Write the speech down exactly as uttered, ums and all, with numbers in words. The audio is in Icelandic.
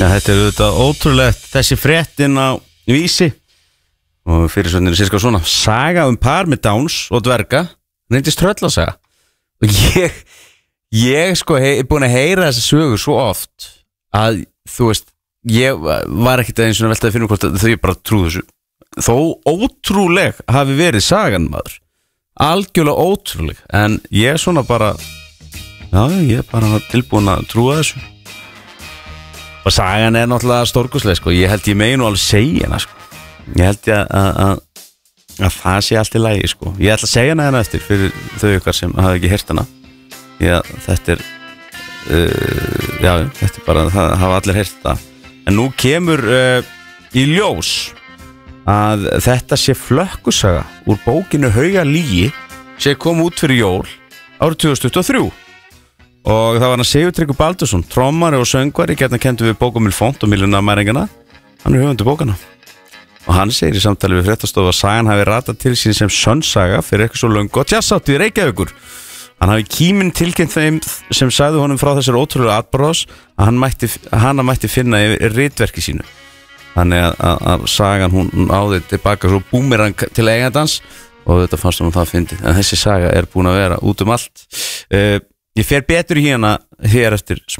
Já, þetta er auðvitað ótrúlegt þessi fréttin á Vísi og fyrirsögnin er sirka svona saga um par með dáns og dverga reyndist tröllasaga og ég ég sko hef búin að heyra þessa sögu svo oft að þú veist, ég var ekkert eins og veltaði fyrir hvort þau bara trúðu þessu þó ótrúleg hafi verið sagan maður algjörlega ótrúleg en ég er svona bara já, ég er bara tilbúin að trúa þessu og sagan er náttúrulega stórkostleg sko. Ég held ég megi nú alveg segja hana sko. Ég held ég að, að, að það sé allt í lagi sko. Ég ætla að segja hana hérna eftir fyrir þau ykkar sem hafa ekki heyrt hana Já, þetta er uh, já, þetta er bara það hafa allir heyrt það en nú kemur uh, í ljós að þetta sé flökkusaga úr bókinu Hauga lygi sem kom út fyrir jól árið tvö þúsund tuttugu og þrjú og það var hann Sigurtryggur Baldursson trommari og söngvari, hérna kenndum við bókamil Font og Milljónamæringana, hann er höfundur bókana og hann segir í samtali við fréttastofu að sagan hafi ratað til sín sem sönnsaga fyrir eitthvað svo löngu og tjassátt við Reykjavíkur hann hafi kíminn tilkynnt þeim sem sagði honum frá þessar ótrúlega atburðarás að hann mætti, hana mætti finna í ritverki sínu þannig að, að, að sagan hún áði tilbaka svo búmerang til eigandans og þetta fannst hún það fyndið en þessi saga er búin að vera út um allt uh, Ég fer betur í hérna hér eftir smá